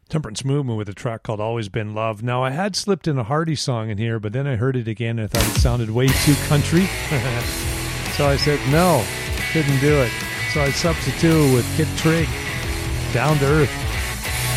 Temperance Movement with a track called Always Been Love. Now, I had slipped in a Hardy song in here, but then I heard it again and I thought it sounded way too country. So I said, no, couldn't do it. So I substituted with Kid Trigg, Down to Earth.